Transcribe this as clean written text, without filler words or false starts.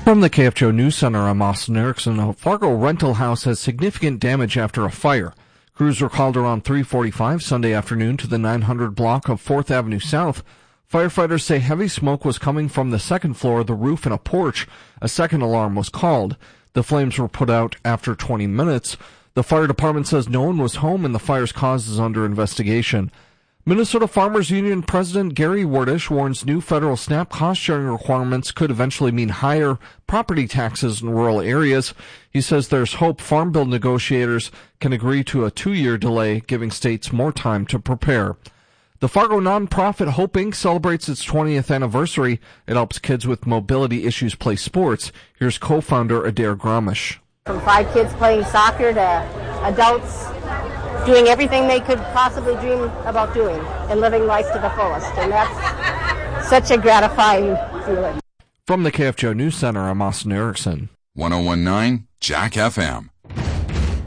From the KFJO News Center, I'm Austin Erickson. A Fargo rental house has significant damage after a fire. Crews were called around 3:45 Sunday afternoon to the 900 block of 4th Avenue South. Firefighters say heavy smoke was coming from the second floor, the roof, and a porch. A second alarm was called. The flames were put out after 20 minutes. The fire department says no one was home and the fire's cause is under investigation. Minnesota Farmers Union President Gary Wordish warns new federal SNAP cost-sharing requirements could eventually mean higher property taxes in rural areas. He says there's hope Farm Bill negotiators can agree to a 2-year delay, giving states more time to prepare. The Fargo nonprofit Hope Inc. celebrates its 20th anniversary. It helps kids with mobility issues play sports. Here's co-founder Adair Gromish. From 5 kids playing soccer to adults doing everything they could possibly dream about doing and living life to the fullest. And that's such a gratifying feeling. From the KFJO News Center, I'm Austin Erickson. 101.9 Jack FM.